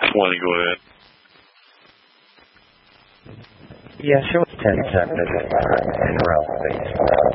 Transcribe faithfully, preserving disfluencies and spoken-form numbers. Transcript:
twenty, go ahead. Yeah, show us ten ten minutes in row, please.